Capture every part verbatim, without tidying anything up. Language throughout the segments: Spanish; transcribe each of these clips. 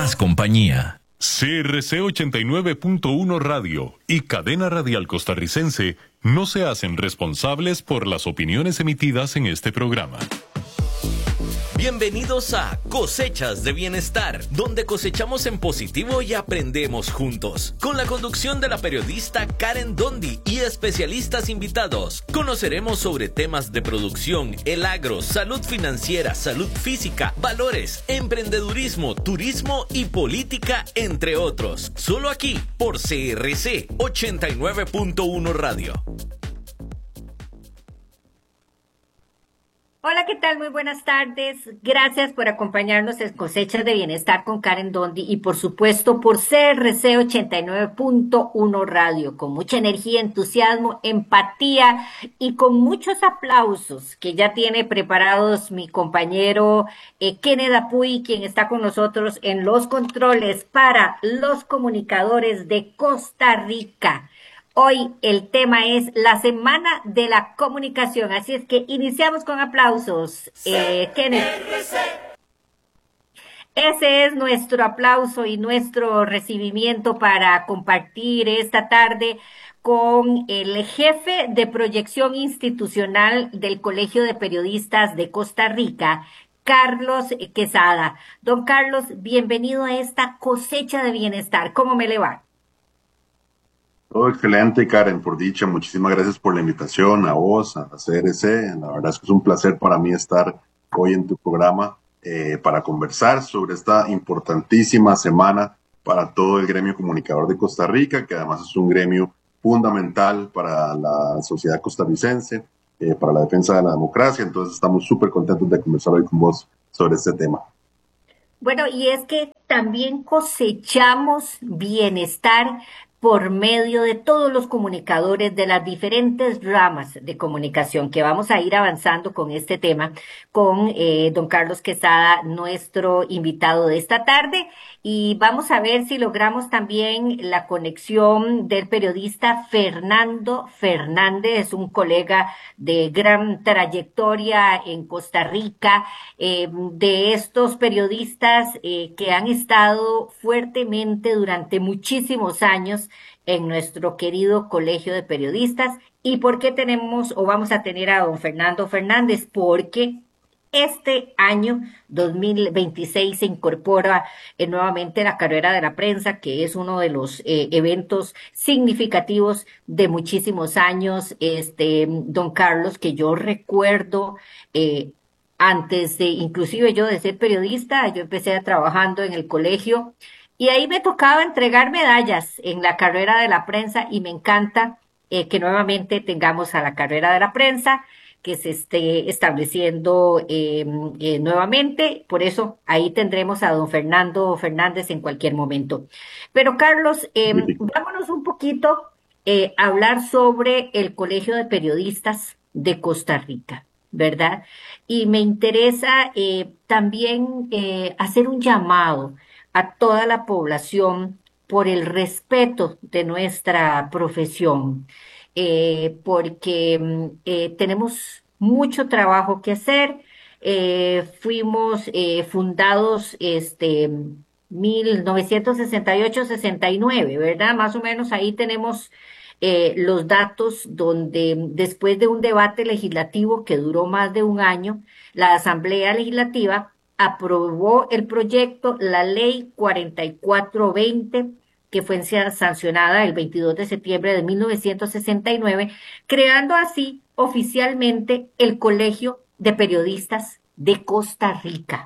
más compañía. C R C ochenta y nueve punto uno Radio y Cadena Radial Costarricense no se hacen responsables por las opiniones emitidas en este programa. Bienvenidos a Cosechas de Bienestar, donde cosechamos en positivo y aprendemos juntos. Con la conducción de la periodista Karen Dondi y especialistas invitados, conoceremos sobre temas de producción, el agro, salud financiera, salud física, valores, emprendedurismo, turismo y política, entre otros. Solo aquí, por C R C ochenta y nueve punto uno Radio. Hola, ¿qué tal? Muy buenas tardes. Gracias por acompañarnos en Cosechas de Bienestar con Karen Dondi y por supuesto por C R C ochenta y nueve punto uno Radio, con mucha energía, entusiasmo, empatía y con muchos aplausos que ya tiene preparados mi compañero eh, Kenneth Apuy, quien está con nosotros en los controles para los comunicadores de Costa Rica. Hoy el tema es la Semana de la Comunicación, así es que iniciamos con aplausos. Eh, Kenneth. Ese es nuestro aplauso y nuestro recibimiento para compartir esta tarde con el jefe de proyección institucional del Colegio de Periodistas de Costa Rica, Carlos Quesada. Don Carlos, bienvenido a esta cosecha de bienestar. ¿Cómo me le va? Todo excelente, Karen, por dicha. Muchísimas gracias por la invitación a vos, a C R C. La verdad es que es un placer para mí estar hoy en tu programa eh, para conversar sobre esta importantísima semana para todo el gremio comunicador de Costa Rica, que además es un gremio fundamental para la sociedad costarricense, eh, para la defensa de la democracia. Entonces estamos súper contentos de conversar hoy con vos sobre este tema. Bueno, y es que también cosechamos bienestar por medio de todos los comunicadores de las diferentes ramas de comunicación, que vamos a ir avanzando con este tema, con eh, don Carlos Quesada, nuestro invitado de esta tarde, y vamos a ver si logramos también la conexión del periodista Fernando Fernández, un colega de gran trayectoria en Costa Rica, eh, de estos periodistas eh, que han estado fuertemente durante muchísimos años en nuestro querido Colegio de Periodistas. ¿Y por qué tenemos o vamos a tener a don Fernando Fernández? Porque este año dos mil veintiséis se incorpora eh, nuevamente la carrera de la prensa, que es uno de los eh, eventos significativos de muchísimos años. Este, don Carlos, que yo recuerdo eh, antes de, inclusive yo de ser periodista, yo empecé trabajando en el colegio y ahí me tocaba entregar medallas en la carrera de la prensa y me encanta eh, que nuevamente tengamos a la carrera de la prensa que se esté estableciendo eh, eh, nuevamente. Por eso ahí tendremos a don Fernando Fernández en cualquier momento. Pero Carlos, eh, vámonos un poquito eh, a hablar sobre el Colegio de Periodistas de Costa Rica, ¿verdad? Y me interesa eh, también eh, hacer un llamado a toda la población por el respeto de nuestra profesión, eh, porque eh, tenemos mucho trabajo que hacer. Eh, fuimos eh, fundados este mil novecientos sesenta y ocho sesenta y nueve, ¿verdad? Más o menos ahí tenemos eh, los datos donde después de un debate legislativo que duró más de un año, la Asamblea Legislativa aprobó el proyecto, la ley cuarenta y cuatro veinte, que fue sancionada el veintidós de septiembre de mil novecientos sesenta y nueve, creando así oficialmente el Colegio de Periodistas de Costa Rica.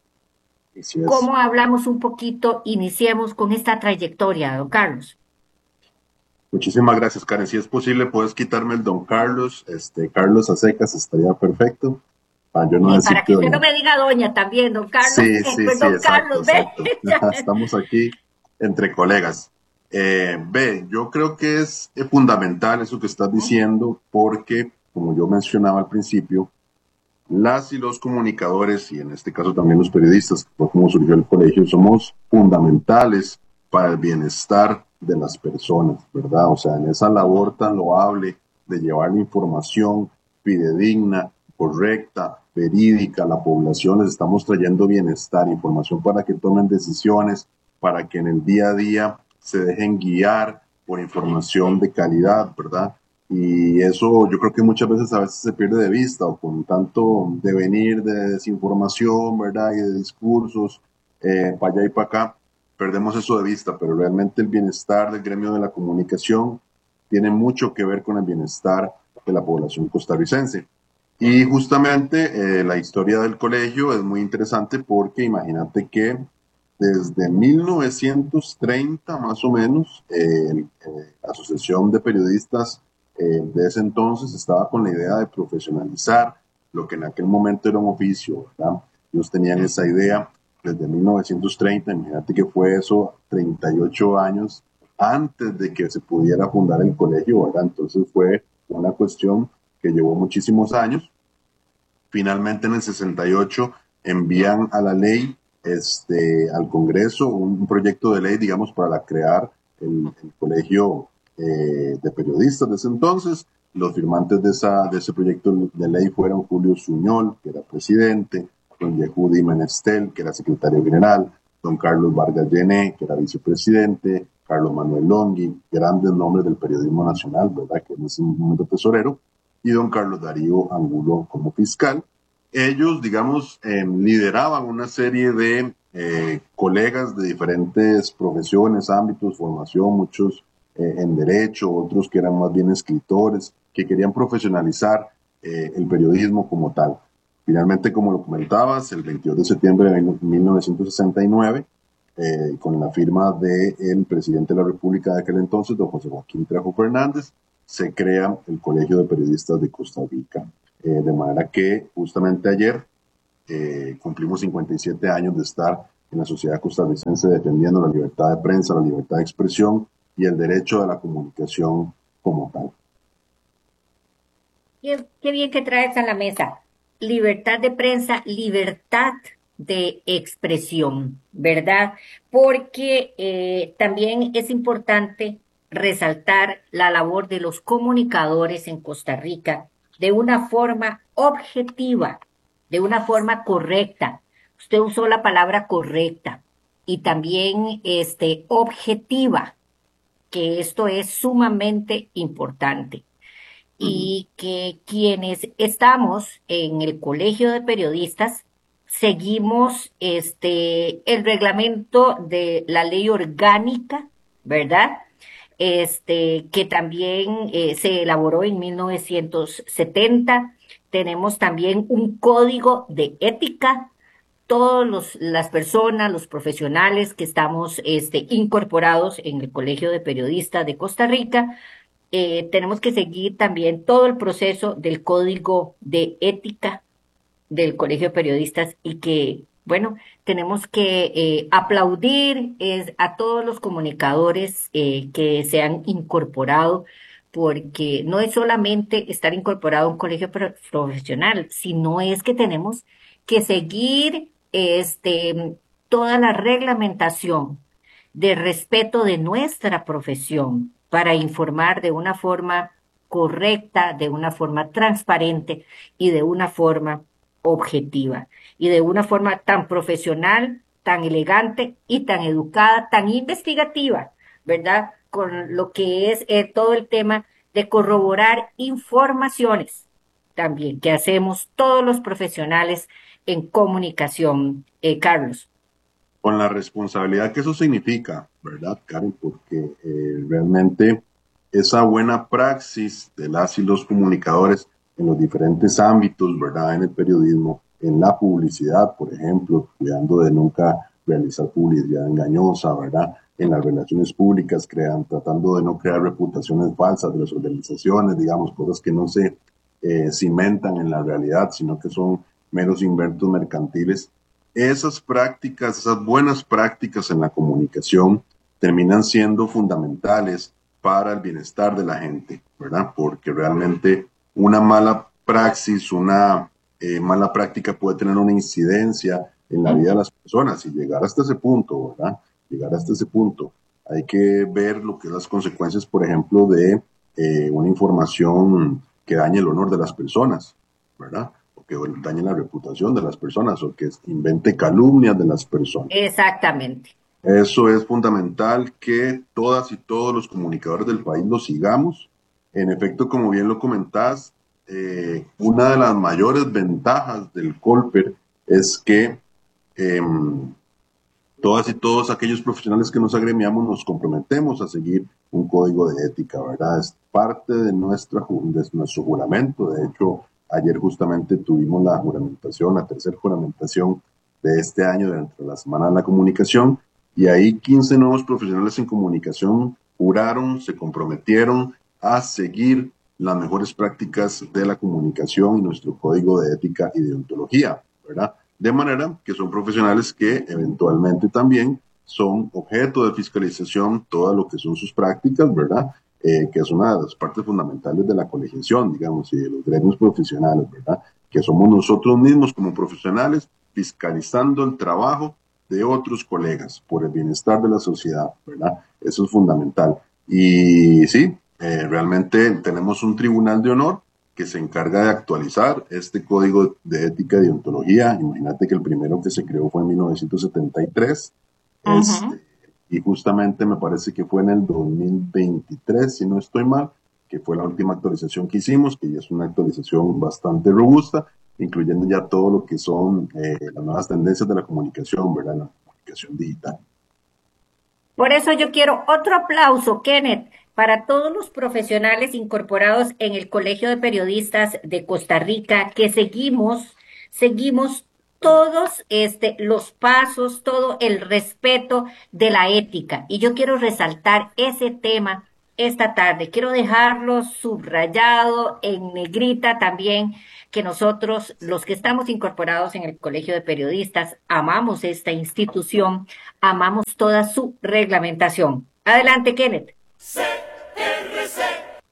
¿Cómo hablamos un poquito? Iniciemos con esta trayectoria, don Carlos. Muchísimas gracias, Karen. Si es posible, puedes quitarme el don Carlos, este Carlos a secas, estaría perfecto. Ah, yo no para que usted no me diga doña también, don Carlos. Sí, sí, pues, sí, don exacto, Carlos, exacto. Estamos aquí entre colegas. Eh, ve, yo creo que es eh, fundamental eso que estás diciendo porque, como yo mencionaba al principio, las y los comunicadores, y en este caso también los periodistas, que fue como surgió el colegio, somos fundamentales para el bienestar de las personas, ¿verdad? O sea, en esa labor tan loable de llevar la información fidedigna, correcta, verídica a la población, les estamos trayendo bienestar, información para que tomen decisiones, para que en el día a día se dejen guiar por información de calidad, ¿verdad? Y eso yo creo que muchas veces a veces se pierde de vista, o con tanto devenir de desinformación, ¿verdad? Y de discursos, eh, para allá y para acá, perdemos eso de vista, pero realmente el bienestar del gremio de la comunicación tiene mucho que ver con el bienestar de la población costarricense. Y justamente eh, la historia del colegio es muy interesante porque imagínate que desde mil novecientos treinta más o menos, eh, eh, la Asociación de Periodistas eh, de ese entonces estaba con la idea de profesionalizar lo que en aquel momento era un oficio, ¿verdad? Ellos tenían esa idea desde mil novecientos treinta, imagínate que fue eso treinta y ocho años antes de que se pudiera fundar el colegio, ¿verdad? Entonces fue una cuestión que llevó muchísimos años. Finalmente en el sesenta y ocho envían a la ley, este, al Congreso un, un proyecto de ley, digamos, para crear el, el colegio eh, de periodistas de ese entonces. Los firmantes de, esa, de ese proyecto de ley fueron Julio Suñol, que era presidente, don Yehudi Menestel, que era secretario general, don Carlos Vargas Llené, que era vicepresidente, Carlos Manuel Longhi, grandes nombres del periodismo nacional, ¿verdad?, que en ese momento tesorero, y don Carlos Darío Angulo como fiscal. Ellos, digamos, eh, lideraban una serie de eh, colegas de diferentes profesiones, ámbitos, formación, muchos eh, en derecho, otros que eran más bien escritores, que querían profesionalizar eh, el periodismo como tal. Finalmente, como lo comentabas, el veintidós de septiembre de mil novecientos sesenta y nueve, eh, con la firma del presidente de la República de aquel entonces, don José Joaquín Trejo Fernández, se crea el Colegio de Periodistas de Costa Rica. Eh, de manera que justamente ayer eh, cumplimos cincuenta y siete años de estar en la sociedad costarricense defendiendo la libertad de prensa, la libertad de expresión y el derecho de la comunicación como tal. Qué, qué bien que traes a la mesa. Libertad de prensa, libertad de expresión, ¿verdad? Porque eh, también es importante resaltar la labor de los comunicadores en Costa Rica de una forma objetiva, de una forma correcta. Usted usó la palabra correcta y también este, objetiva, que esto es sumamente importante. Y que quienes estamos en el Colegio de Periodistas seguimos este, el reglamento de la ley orgánica, ¿verdad? Este, que también eh, se elaboró en mil novecientos setenta. Tenemos también un código de ética. Todas los, las personas, los profesionales que estamos este, incorporados en el Colegio de Periodistas de Costa Rica, eh, tenemos que seguir también todo el proceso del código de ética del Colegio de Periodistas y que, bueno, tenemos que eh, aplaudir es, a todos los comunicadores eh, que se han incorporado, porque no es solamente estar incorporado a un colegio pro- profesional, sino es que tenemos que seguir este, toda la reglamentación de respeto de nuestra profesión para informar de una forma correcta, de una forma transparente y de una forma objetiva y de una forma tan profesional, tan elegante y tan educada, tan investigativa, ¿verdad? Con lo que es eh, todo el tema de corroborar informaciones también que hacemos todos los profesionales en comunicación, eh, Carlos. Con la responsabilidad que eso significa, ¿verdad, Karen? Porque eh, realmente esa buena praxis de las y los comunicadores en los diferentes ámbitos, ¿verdad? En el periodismo, en la publicidad, por ejemplo, cuidando de nunca realizar publicidad engañosa, ¿verdad? En las relaciones públicas, crean, tratando de no crear reputaciones falsas de las organizaciones, digamos, cosas que no se eh, cimentan en la realidad, sino que son meros inventos mercantiles. Esas prácticas, esas buenas prácticas en la comunicación terminan siendo fundamentales para el bienestar de la gente, ¿verdad? Porque realmente una mala praxis, una eh, mala práctica puede tener una incidencia en la vida de las personas y llegar hasta ese punto, ¿verdad? Llegar hasta ese punto. Hay que ver lo que es las consecuencias, por ejemplo, de eh, una información que dañe el honor de las personas, ¿verdad? o que dañe la reputación de las personas o que invente calumnias de las personas. Exactamente. Eso es fundamental que todas y todos los comunicadores del país lo sigamos. En efecto, como bien lo comentás, eh, una de las mayores ventajas del Colper es que eh, todas y todos aquellos profesionales que nos agremiamos nos comprometemos a seguir un código de ética, ¿verdad? Es parte de, nuestra, de nuestro juramento. De hecho, ayer justamente tuvimos la juramentación, la tercera juramentación de este año dentro de la Semana de la Comunicación, y ahí quince nuevos profesionales en comunicación juraron, se comprometieron a seguir las mejores prácticas de la comunicación y nuestro código de ética y deontología, ¿verdad? De manera que son profesionales que eventualmente también son objeto de fiscalización, todo lo que son sus prácticas, ¿verdad? Eh, que es una de las partes fundamentales de la colegiación, digamos, y de los gremios profesionales, ¿verdad? Que somos nosotros mismos como profesionales fiscalizando el trabajo de otros colegas por el bienestar de la sociedad, ¿verdad? Eso es fundamental. Y sí, eh, realmente tenemos un tribunal de honor que se encarga de actualizar este código de ética y deontología. Imagínate que el primero que se creó fue en mil novecientos setenta y tres, uh-huh. este, y justamente me parece que fue en el dos mil veintitrés, si no estoy mal, que fue la última actualización que hicimos, que ya es una actualización bastante robusta, incluyendo ya todo lo que son eh, las nuevas tendencias de la comunicación, ¿verdad? La comunicación digital. Por eso yo quiero otro aplauso, Kenneth, para todos los profesionales incorporados en el Colegio de Periodistas de Costa Rica, que seguimos, seguimos todos este, los pasos, todo el respeto de la ética. Y yo quiero resaltar ese tema esta tarde. Quiero dejarlo subrayado en negrita también, que nosotros, los que estamos incorporados en el Colegio de Periodistas, amamos esta institución, amamos toda su reglamentación. Adelante, Kenneth. C R C.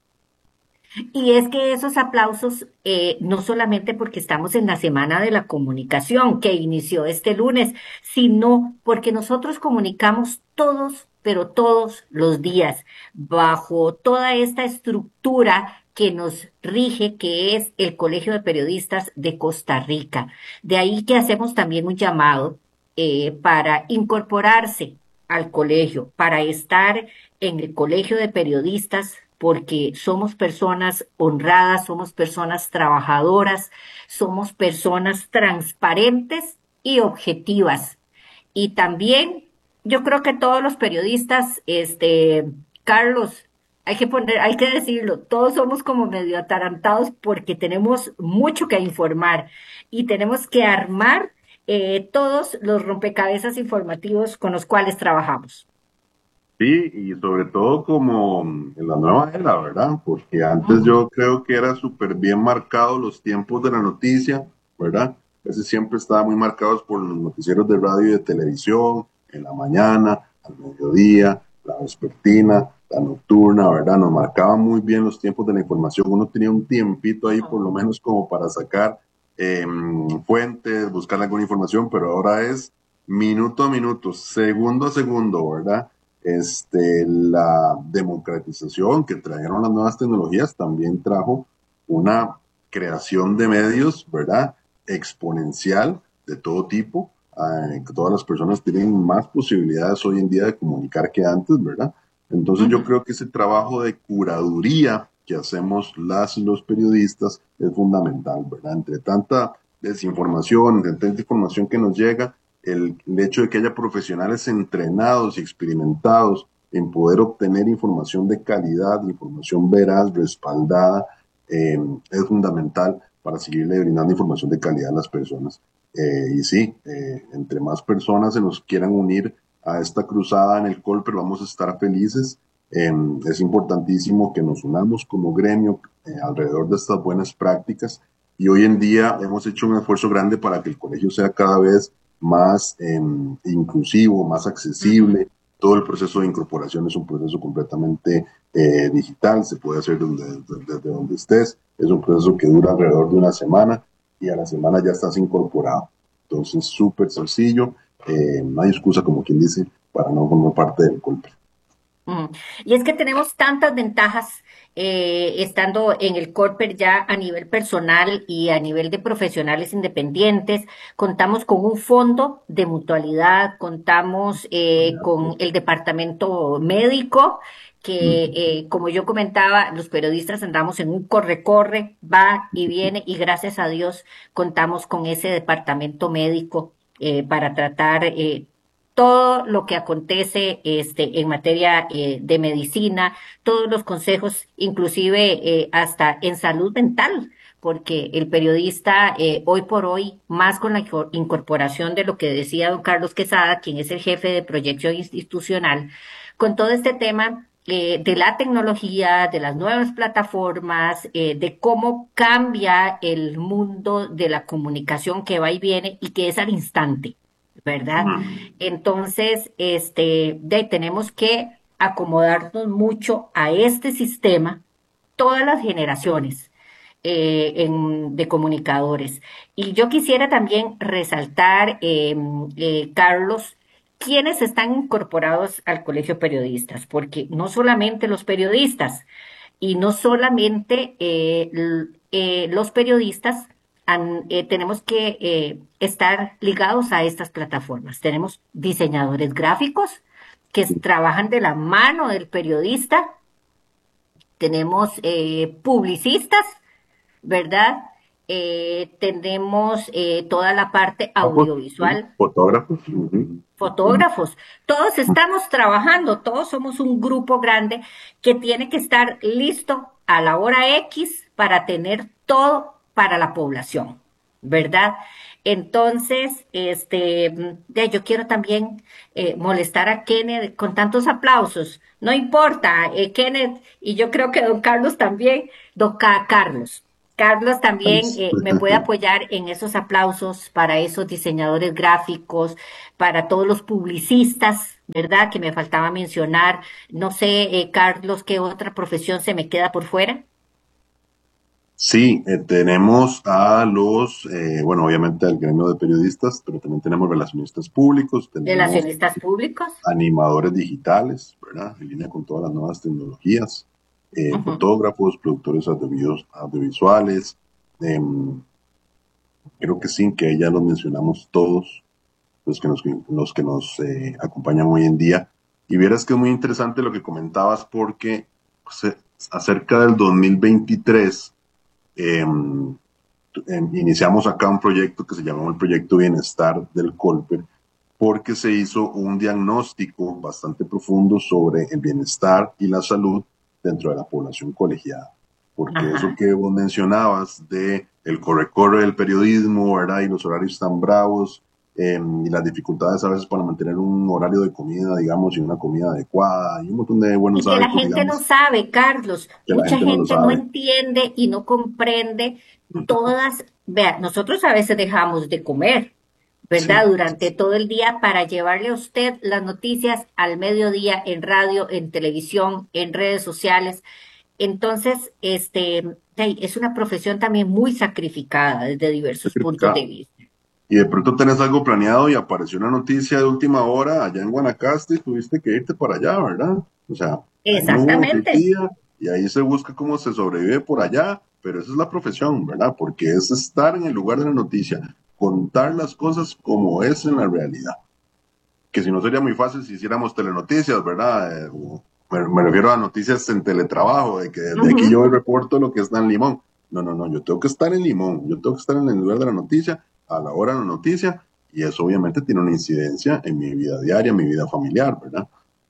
Y es que esos aplausos, eh, no solamente porque estamos en la Semana de la Comunicación, que inició este lunes, sino porque nosotros comunicamos todos, pero todos los días, bajo toda esta estructura que nos rige, que es el Colegio de Periodistas de Costa Rica. De ahí que hacemos también un llamado eh, para incorporarse al colegio, para estar en el Colegio de Periodistas, porque somos personas honradas, somos personas trabajadoras, somos personas transparentes y objetivas. Y también, yo creo que todos los periodistas, este, Carlos, hay que poner, hay que decirlo, todos somos como medio atarantados porque tenemos mucho que informar y tenemos que armar eh, todos los rompecabezas informativos con los cuales trabajamos. Sí, y sobre todo como en la nueva era, ¿verdad? Porque antes yo creo que era súper bien marcado los tiempos de la noticia, ¿verdad? Ese siempre estaba muy marcados por los noticieros de radio y de televisión, en la mañana, al mediodía, la vespertina, la nocturna, ¿verdad? Nos marcaban muy bien los tiempos de la información. Uno tenía un tiempito ahí por lo menos como para sacar eh, fuentes, buscar alguna información, pero ahora es minuto a minuto, segundo a segundo, ¿verdad? Este, la democratización que trajeron las nuevas tecnologías también trajo una creación de medios, ¿verdad? Exponencial de todo tipo. Eh, todas las personas tienen más posibilidades hoy en día de comunicar que antes, ¿verdad? Entonces yo creo que ese trabajo de curaduría que hacemos las y los periodistas es fundamental, ¿verdad? Entre tanta desinformación, entre tanta información que nos llega, el, el hecho de que haya profesionales entrenados y experimentados en poder obtener información de calidad, información veraz, respaldada, eh, es fundamental para seguirle brindando información de calidad a las personas. Eh, y sí, eh, entre más personas se nos quieran unir a esta cruzada en el Colper, vamos a estar felices. Eh, es importantísimo que nos unamos como gremio eh, alrededor de estas buenas prácticas, y hoy en día hemos hecho un esfuerzo grande para que el colegio sea cada vez más eh, inclusivo, más accesible. Todo el proceso de incorporación es un proceso completamente eh, digital, se puede hacer desde, desde, desde donde estés, es un proceso que dura alrededor de una semana y a la semana ya estás incorporado. Entonces, súper sencillo, eh, no hay excusa, como quien dice, para no formar parte del Colper. Mm. Y es que tenemos tantas ventajas eh, estando en el corporate ya a nivel personal y a nivel de profesionales independientes. Contamos con un fondo de mutualidad, contamos eh, con el departamento médico, que eh, como yo comentaba, los periodistas andamos en un corre-corre, va y viene, y gracias a Dios contamos con ese departamento médico eh, para tratar eh, todo lo que acontece este, en materia eh, de medicina, todos los consejos, inclusive eh, hasta en salud mental, porque el periodista eh, hoy por hoy, más con la inco- incorporación de lo que decía don Carlos Quesada, quien es el jefe de proyección institucional, con todo este tema eh, de la tecnología, de las nuevas plataformas, eh, de cómo cambia el mundo de la comunicación que va y viene y que es al instante. ¿Verdad? Mm. Entonces, este, de ahí tenemos que acomodarnos mucho a este sistema, todas las generaciones eh, en- de comunicadores. Y yo quisiera también resaltar, eh, eh, Carlos, quienes están incorporados al Colegio de Periodistas, porque no solamente los periodistas, y no solamente eh, l- eh, los periodistas han- eh, tenemos que eh, estar ligados a estas plataformas. Tenemos diseñadores gráficos que s- trabajan de la mano del periodista, tenemos eh, publicistas, ¿verdad? Eh, tenemos eh, toda la parte Fotógrafos, sí, audiovisual, fotógrafos, ujú. fotógrafos, todos estamos trabajando, todos somos un grupo grande que tiene que estar listo a la hora X para tener todo para la población, ¿verdad? Entonces, este, de, yo quiero también eh, molestar a Kenneth con tantos aplausos. No importa, eh, Kenneth, y yo creo que don Carlos también, don Ca- Carlos. Carlos también Nice. eh, me puede apoyar en esos aplausos para esos diseñadores gráficos, para todos los publicistas, ¿verdad? Que me faltaba mencionar. No sé, eh, Carlos, ¿qué otra profesión se me queda por fuera? Sí, eh, tenemos a los, eh, bueno, obviamente al gremio de periodistas, pero también tenemos relacionistas públicos, tenemos Relacionistas públicos. animadores digitales, ¿verdad? En línea con todas las nuevas tecnologías, eh, Ujú. fotógrafos, productores audiovisuales, audiovisuales, em, creo que sí, que ya los mencionamos todos, los que nos, los que nos eh, acompañan hoy en día. Y vieras que es muy interesante lo que comentabas porque pues, eh, acerca del dos mil veintitrés, em, em, iniciamos acá un proyecto que se llamó el Proyecto Bienestar del Colper, porque se hizo un diagnóstico bastante profundo sobre el bienestar y la salud dentro de la población colegiada. Porque eso Ajá. que vos mencionabas de el corre-corre del periodismo, ¿verdad? Y los horarios tan bravos, eh, y las dificultades a veces para mantener un horario de comida, digamos, y una comida adecuada, y un montón de buenos Y que la hábitos, gente no digamos, sabe, Carlos, que la mucha gente no lo gente no sabe. entiende y no comprende todas, vea, nosotros a veces dejamos de comer, ¿verdad? Sí, Durante todo el día para llevarle a usted las noticias al mediodía en radio, en televisión, en redes sociales. Entonces, este, hey, es una profesión también muy sacrificada desde diversos puntos de sacrificado. vista. Y de pronto tenés algo planeado y apareció una noticia de última hora allá en Guanacaste y tuviste que irte para allá, ¿verdad? O sea, hay una Exactamente. urgencia y ahí se busca cómo se sobrevive por allá, pero esa es la profesión, ¿verdad? Porque es estar en el lugar de la noticia, contar las cosas como es en la realidad. Que si no sería muy fácil si hiciéramos telenoticias, ¿verdad? Eh, me, me refiero a noticias en teletrabajo, de que desde aquí Ujú. yo reporto lo que está en Limón. No, no, no, yo tengo que estar en Limón, yo tengo que estar en el lugar de la noticia, a la hora de la noticia, y eso obviamente tiene una incidencia en mi vida diaria, en mi vida familiar, ¿verdad?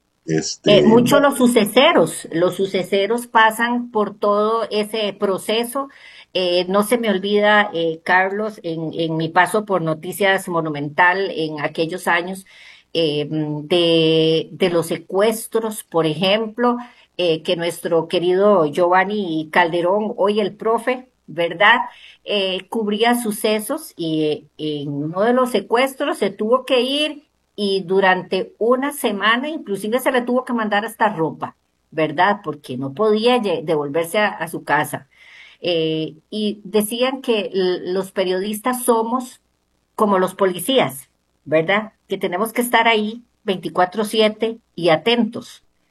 Eh, Este, mucho los suceseros, los suceseros pasan por todo ese proceso. Eh, no se me olvida, eh, Carlos, en, en mi paso por Noticias Monumental en aquellos años, eh, de, de los secuestros, por ejemplo, eh, que nuestro querido Giovanni Calderón, hoy el profe, ¿verdad? Eh, cubría sucesos y eh, en uno de los secuestros se tuvo que ir y durante una semana inclusive se le tuvo que mandar hasta ropa, ¿verdad? Porque no podía lle- devolverse a, a su casa. Eh, y decían que l- los periodistas somos como los policías, ¿verdad? Que tenemos que estar ahí veinticuatro siete y atentos.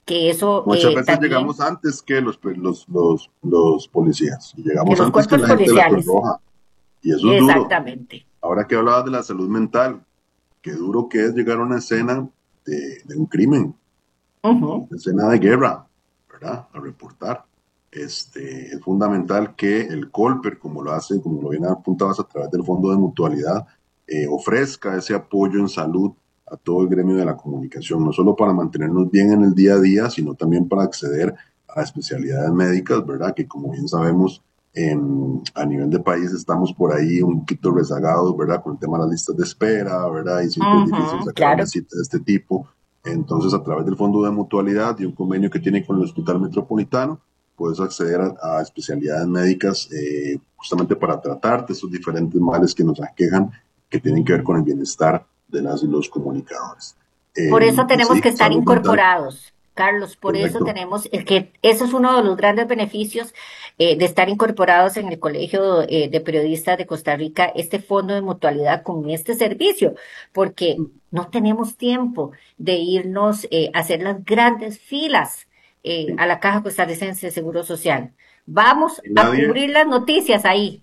que eso Muchas eh, veces también, llegamos antes que los, los, los, los policías, y que llegamos los antes que cuerpos la gente de la Cruz policiales, Roja, y eso es duro. exactamente. Ahora que hablabas de la salud mental, qué duro que es llegar a una escena de, de un crimen, Ujú. una escena de guerra, ¿verdad? A reportar. Este, es fundamental que el Colper, como lo hace, como lo viene apuntadas a través del Fondo de Mutualidad, eh, ofrezca ese apoyo en salud a todo el gremio de la comunicación, no solo para mantenernos bien en el día a día, sino también para acceder a especialidades médicas, ¿verdad? Que como bien sabemos, en, a nivel de país estamos por ahí un poquito rezagados, ¿verdad? Con el tema de las listas de espera, ¿verdad? Y siempre es difícil Ujú, sacar una claro. cita de este tipo. Entonces, a través del Fondo de Mutualidad y un convenio que tiene con el Hospital Metropolitano, puedes acceder a, a especialidades médicas eh, justamente para tratarte esos diferentes males que nos aquejan, que tienen que ver con el bienestar de las y los comunicadores. Por Eh, eso y tenemos sí, que estar salud mental, incorporados, Carlos, por eso correcto. tenemos, es que eso es uno de los grandes beneficios eh, de estar incorporados en el Colegio eh, de Periodistas de Costa Rica, este fondo de mutualidad con este servicio, porque no tenemos tiempo de irnos eh, a hacer las grandes filas eh, Sí. a la Caja Costarricense de Seguro Social. Vamos Y a nadie, cubrir las noticias ahí,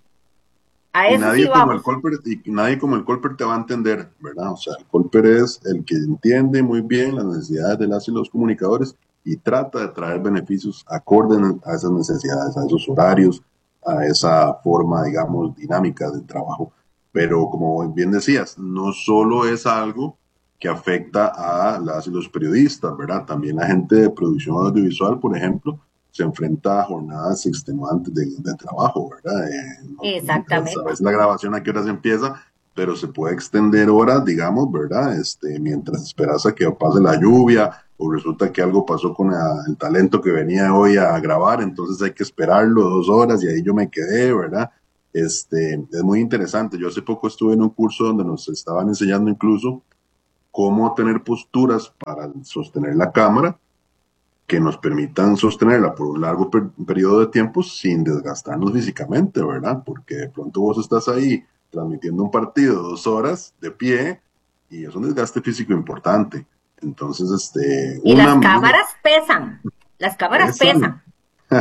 a Y eso sí nadie como el vamos. Colper, y nadie como el Colper te va a entender, ¿verdad? O sea, el Colper es el que entiende muy bien las necesidades de las y los comunicadores y trata de traer beneficios acorde a esas necesidades, a esos horarios, a esa forma, digamos, dinámica del trabajo. Pero como bien decías, no solo es algo que afecta a las y los periodistas, ¿verdad? También la gente de producción audiovisual, por ejemplo, se enfrenta a jornadas extenuantes de, de trabajo, ¿verdad? Eh, no, nunca sabes Exactamente. la grabación a qué horas empieza, pero se puede extender horas, digamos, ¿verdad? Este, mientras esperas a que pase la lluvia o resulta que algo pasó con la, el talento que venía hoy a grabar, entonces hay que esperarlo dos horas y ahí yo me quedé, ¿verdad? Este, es muy interesante. Yo hace poco estuve en un curso donde nos estaban enseñando incluso cómo tener posturas para sostener la cámara que nos permitan sostenerla por un largo per periodo de tiempo sin desgastarnos físicamente, ¿verdad? Porque de pronto vos estás ahí transmitiendo un partido dos horas de pie y es un desgaste físico importante. Entonces, este, Y una, las una cámaras pesan, las cámaras pesan, pesan.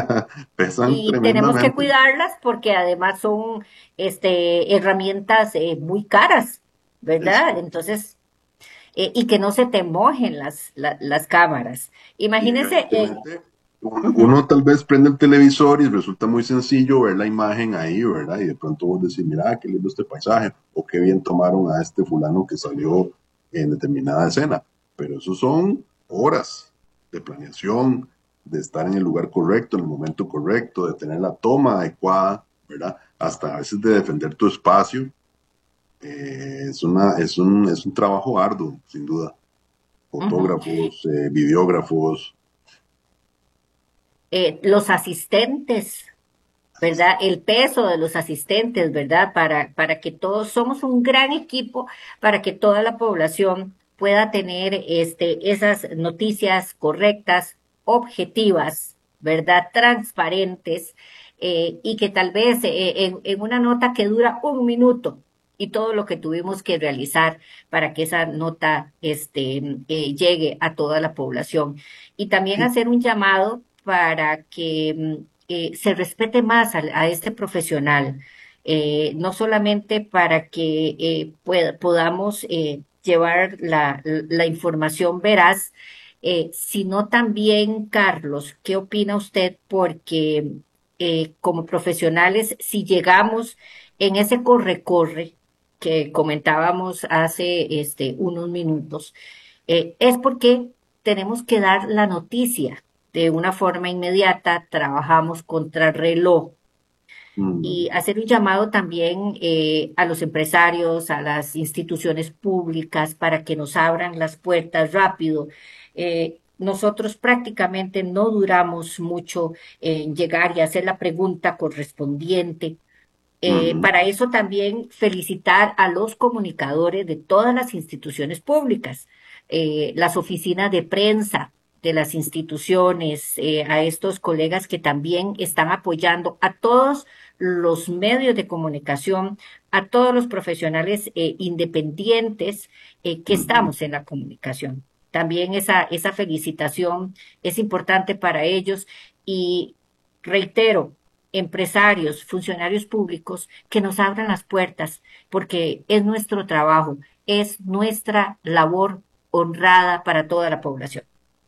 pesan Y tenemos que tremendamente. cuidarlas porque además son este, herramientas eh, muy caras, Es ¿verdad? correcto. Entonces, eh, y que no se te mojen las, la- las cámaras. Y Imagínense, eh, evidentemente uno, ujú, uno tal vez prende el televisor y resulta muy sencillo ver la imagen ahí, ¿verdad? Y de pronto vos decís, mira, qué lindo este paisaje, o qué bien tomaron a este fulano que salió en determinada escena. Pero eso son horas de planeación, de estar en el lugar correcto, en el momento correcto, de tener la toma adecuada, ¿verdad? Hasta a veces de defender tu espacio. Eh, es, una, es, un, es un trabajo arduo, sin duda. ujú. Fotógrafos, eh, videógrafos, Eh, los asistentes, ¿verdad? El peso de los asistentes, ¿verdad? Para, para que todos somos un gran equipo, para que toda la población pueda tener este, esas noticias correctas, objetivas, ¿verdad? Transparentes, eh, y que tal vez eh, en, en una nota que dura un minuto y todo lo que tuvimos que realizar para que esa nota este, eh, llegue a toda la población. Y también hacer un llamado para que mm, eh, se respete más a, a este profesional, eh, no solamente para que eh, pueda- podamos eh, llevar la, la información veraz, eh, sino también, Carlos, ¿qué opina usted? Porque eh, como profesionales, si llegamos en ese corre-corre que comentábamos hace este, unos minutos, eh, es porque tenemos que dar la noticia de una forma inmediata, trabajamos contra reloj y mm, hacer un llamado también eh, a los empresarios, a las instituciones públicas para que nos abran las puertas rápido. Eh, nosotros prácticamente no duramos mucho en llegar y hacer la pregunta correspondiente. Eh, mm, para eso también felicitar a los comunicadores de todas las instituciones públicas, eh, las oficinas de prensa de las instituciones, eh, a estos colegas que también están apoyando a todos los medios de comunicación, a todos los profesionales eh, independientes eh, que mm. estamos en la comunicación. también esa, esa felicitación es importante para ellos y reitero, empresarios, funcionarios públicos, que nos abran las puertas, porque es nuestro trabajo, es nuestra labor honrada para toda la población.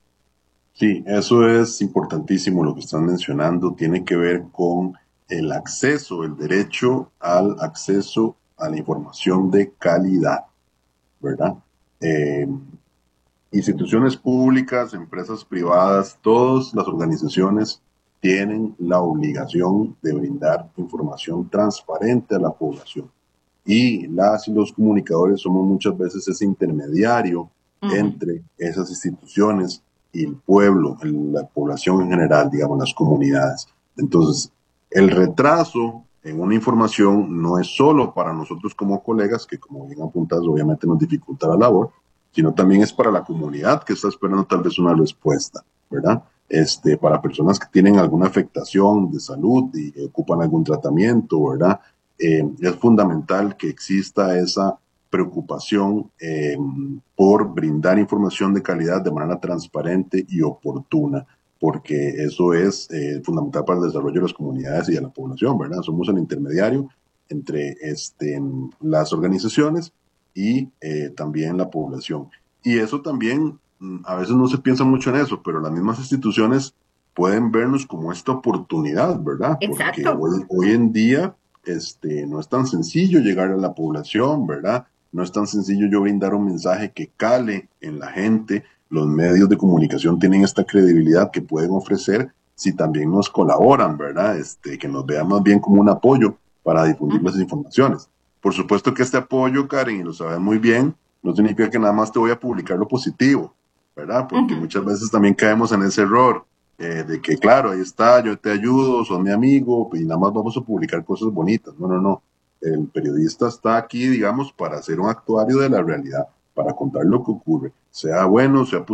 Sí, eso es importantísimo lo que están mencionando. Tiene que ver con el acceso, el derecho al acceso a la información de calidad, ¿verdad? Eh, instituciones públicas, empresas privadas, todas las organizaciones tienen la obligación de brindar información transparente a la población. Y las y los comunicadores somos muchas veces ese intermediario Ujú. entre esas instituciones y el pueblo, el- la población en general, digamos, las comunidades. Entonces, el retraso en una información no es solo para nosotros como colegas, que como bien apuntas, obviamente nos dificulta la labor, sino también es para la comunidad que está esperando tal vez una respuesta, ¿verdad? Este, para personas que tienen alguna afectación de salud y ocupan algún tratamiento, ¿verdad? Eh, es fundamental que exista esa preocupación eh, por brindar información de calidad de manera transparente y oportuna, porque eso es eh, fundamental para el desarrollo de las comunidades y de la población, ¿verdad? Somos el intermediario entre este, las organizaciones y eh, también la población. Y eso también, mm, a veces no se piensa mucho en eso, pero las mismas instituciones pueden vernos como esta oportunidad, ¿verdad? Porque Exacto. hoy, hoy en día este, no es tan sencillo llegar a la población, ¿verdad? No es tan sencillo yo brindar un mensaje que cale en la gente. Los medios de comunicación tienen esta credibilidad que pueden ofrecer si también nos colaboran, ¿verdad? Este, que nos vean más bien como un apoyo para difundir las informaciones. Por supuesto que este apoyo, Karen, y lo sabes muy bien, no significa que nada más te voy a publicar lo positivo, ¿verdad? Porque Ujú. muchas veces también caemos en ese error eh, de que, claro, ahí está, yo te ayudo, sos mi amigo, y nada más vamos a publicar cosas bonitas. No, no, no. El periodista está aquí, digamos, para ser un actuario de la realidad, para contar lo que ocurre, sea bueno, sea positivo